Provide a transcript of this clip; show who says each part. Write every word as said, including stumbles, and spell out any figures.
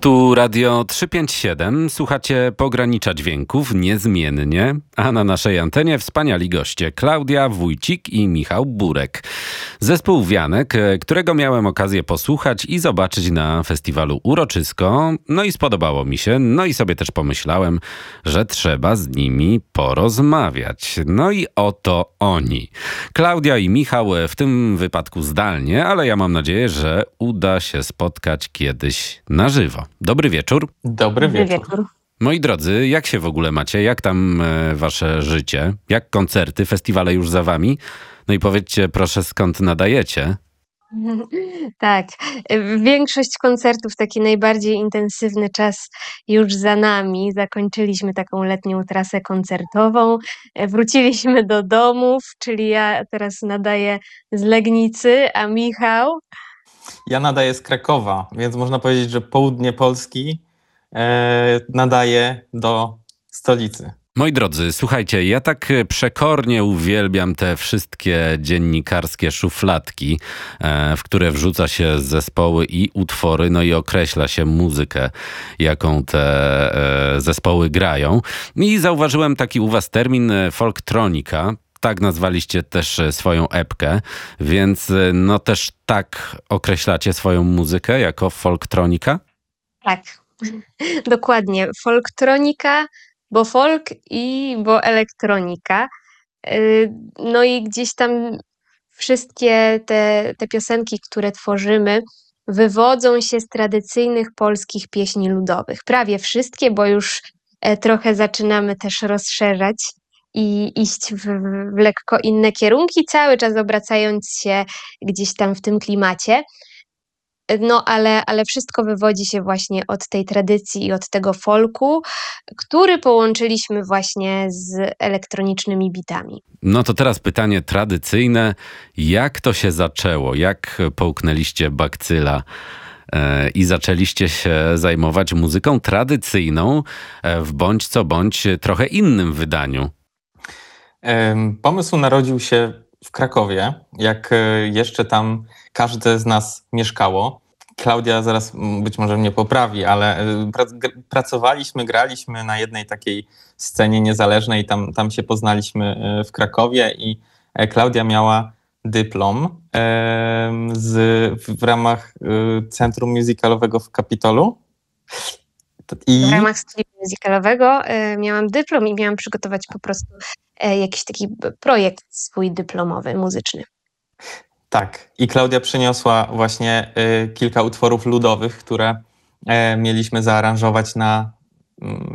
Speaker 1: Tu Radio trzysta pięćdziesiąt siedem, słuchacie Pogranicza Dźwięków niezmiennie, a na naszej antenie wspaniali goście Klaudia Wójcik i Michał Burek. Zespół Wianek, którego miałem okazję posłuchać i zobaczyć na festiwalu Uroczysko, no i spodobało mi się, no i sobie też pomyślałem, że trzeba z nimi porozmawiać. No i oto oni. Klaudia i Michał w tym wypadku zdalnie, ale ja mam nadzieję, że uda się spotkać kiedyś na żywo. Dobry wieczór.
Speaker 2: Dobry wieczór. wieczór.
Speaker 1: Moi drodzy, jak się w ogóle macie? Jak tam e, wasze życie? Jak koncerty? Festiwale już za wami? No i powiedzcie proszę, skąd nadajecie?
Speaker 3: Tak, większość koncertów, taki najbardziej intensywny czas już za nami. Zakończyliśmy taką letnią trasę koncertową. Wróciliśmy do domów, czyli ja teraz nadaję z Legnicy, a Michał?
Speaker 2: Ja nadaję z Krakowa, więc można powiedzieć, że południe Polski e, nadaje do stolicy.
Speaker 1: Moi drodzy, słuchajcie, ja tak przekornie uwielbiam te wszystkie dziennikarskie szufladki, e, w które wrzuca się zespoły i utwory, no i określa się muzykę, jaką te e, zespoły grają. I zauważyłem taki u was termin folktronika. Tak nazwaliście też swoją epkę, więc no też tak określacie swoją muzykę jako folktronika?
Speaker 3: Tak, dokładnie. Folktronika, bo folk i bo elektronika. No i gdzieś tam wszystkie te, te piosenki, które tworzymy, wywodzą się z tradycyjnych polskich pieśni ludowych. Prawie wszystkie, bo już trochę zaczynamy też rozszerzać i iść w, w lekko inne kierunki, cały czas obracając się gdzieś tam w tym klimacie. No ale, ale wszystko wywodzi się właśnie od tej tradycji i od tego folku, który połączyliśmy właśnie z elektronicznymi bitami.
Speaker 1: No to teraz pytanie tradycyjne. Jak to się zaczęło? Jak połknęliście bakcyla e, i zaczęliście się zajmować muzyką tradycyjną e, w bądź co bądź trochę innym wydaniu?
Speaker 2: Pomysł narodził się w Krakowie, jak jeszcze tam każde z nas mieszkało. Klaudia zaraz być może mnie poprawi, ale pracowaliśmy, graliśmy na jednej takiej scenie niezależnej, tam, tam się poznaliśmy w Krakowie i Klaudia miała dyplom z, w ramach Centrum Musicalowego w Kapitolu.
Speaker 3: I... W ramach studium musicalowego y, miałam dyplom i miałam przygotować po prostu y, jakiś taki projekt swój dyplomowy, muzyczny.
Speaker 2: Tak. I Klaudia przyniosła właśnie y, kilka utworów ludowych, które y, mieliśmy zaaranżować na, y,